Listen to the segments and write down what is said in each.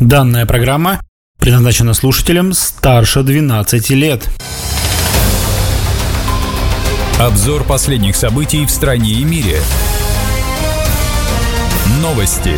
Данная программа предназначена слушателям старше 12 лет. Обзор последних событий в стране и мире. Новости.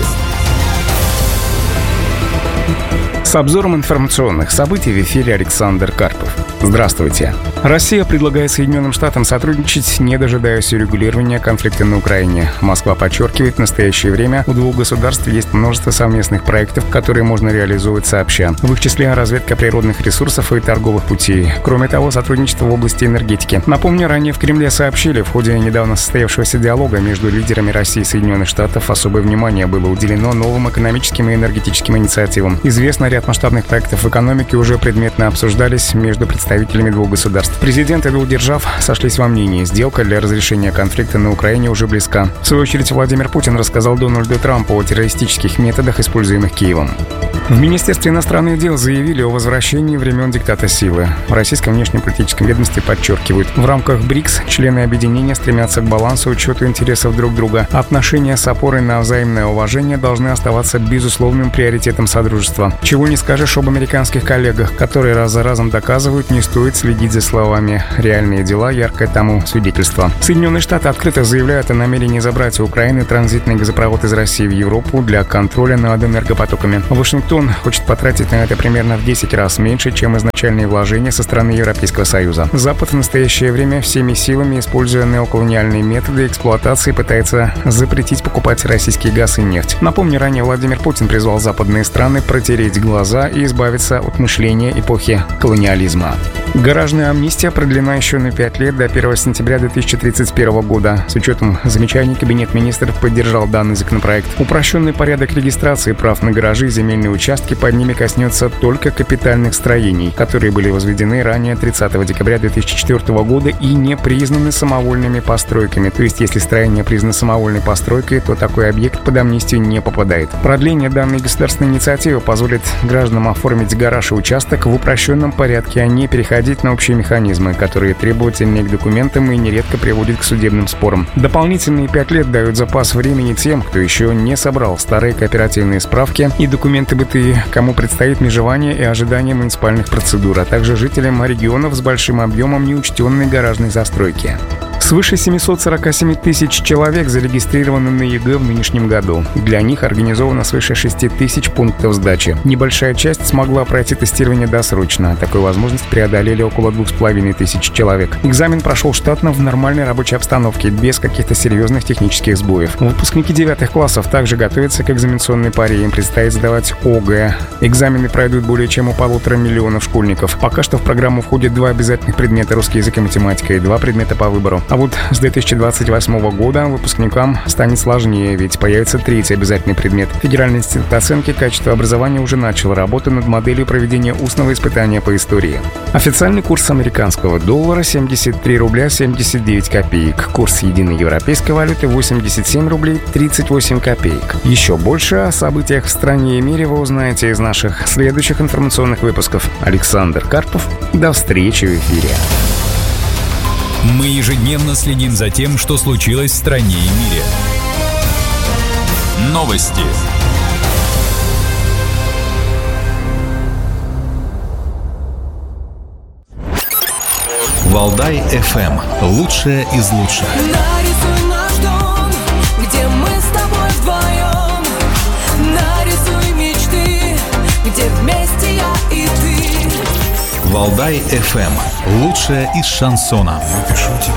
С обзором информационных событий в эфире Александр Карпов. Здравствуйте. Россия предлагает Соединенным Штатам сотрудничать, не дожидаясь урегулирования конфликта на Украине. Москва подчеркивает, в настоящее время у двух государств есть множество совместных проектов, которые можно реализовать сообща. В их числе разведка природных ресурсов и торговых путей. Кроме того, сотрудничество в области энергетики. Напомню, ранее в Кремле сообщили, в ходе недавно состоявшегося диалога между лидерами России и Соединенных Штатов особое внимание было уделено новым экономическим и энергетическим инициативам. Известно, ряд масштабных проектов в экономике уже предметно обсуждались между представителями двух государств. Президенты двух держав сошлись во мнении, сделка для разрешения конфликта на Украине уже близка. В свою очередь, Владимир Путин рассказал Дональду Трампу о террористических методах, используемых Киевом. В Министерстве иностранных дел заявили о возвращении времен диктата силы. В российском внешнеполитическом ведомстве подчеркивают, в рамках БРИКС члены объединения стремятся к балансу, учету интересов друг друга. Отношения с опорой на взаимное уважение должны оставаться безусловным приоритетом содружества. Чего не скажешь об американских коллегах, которые раз за разом доказывают, не стоит следить за словами. Реальные дела — яркое тому свидетельство. Соединенные Штаты открыто заявляют о намерении забрать у Украины транзитный газопровод из России в Европу для контроля над энергопотоками. Вашингтон хочет потратить на это примерно в 10 раз меньше, чем изначальные вложения со стороны Европейского Союза. Запад в настоящее время всеми силами, используя неоколониальные методы эксплуатации, пытается запретить покупать российский газ и нефть. Напомню, ранее Владимир Путин призвал западные страны протереть глаза и избавиться от мышления эпохи колониализма. Гаражная амнистия продлена еще на 5 лет до 1 сентября 2031 года. С учетом замечаний, Кабинет министров поддержал данный законопроект. Упрощенный порядок регистрации прав на гаражи и земельные участки под ними коснется только капитальных строений, которые были возведены ранее 30 декабря 2004 года и не признаны самовольными постройками. То есть, если строение признано самовольной постройкой, то такой объект под амнистию не попадает. Продление данной государственной инициативы позволит гражданам оформить гараж и участок в упрощенном порядке, а не переходить на общие механизмы, которые требовательнее к документам и нередко приводят к судебным спорам. Дополнительные 5 лет дают запас времени тем, кто еще не собрал старые кооперативные справки и документы БТИ, кому предстоит межевание и ожидание муниципальных процедур, а также жителям регионов с большим объемом неучтенной гаражной застройки. Свыше 747 тысяч человек зарегистрированы на ЕГЭ в нынешнем году. Для них организовано свыше 6 тысяч пунктов сдачи. Небольшая часть смогла пройти тестирование досрочно. Такую возможность преодолели около 2500 человек. Экзамен прошел штатно в нормальной рабочей обстановке, без каких-то серьезных технических сбоев. Выпускники 9 классов также готовятся к экзаменационной паре. Им предстоит сдавать ОГЭ. Экзамены пройдут более чем у 1,5 миллиона школьников. Пока что в программу входят 2 обязательных предмета — русский язык и математика, и 2 предмета по выбору. А вот с 2028 года выпускникам станет сложнее, ведь появится 3-й обязательный предмет. Федеральный институт оценки качества образования уже начал работу над моделью проведения устного испытания по истории. Официальный курс американского доллара — 73 рубля 79 копеек. Курс единой европейской валюты — 87 рублей 38 копеек. Еще больше о событиях в стране и мире вы узнаете из наших следующих информационных выпусков. Александр Карпов. До встречи в эфире. Мы ежедневно следим за тем, что случилось в стране и мире. Новости. Валдай FM. Лучшее из лучших. Нарисуй наш дом, где мы с тобой вдвоем. Нарисуй мечты, где вместе я и ты. Валдай FM. Лучшее из шансона.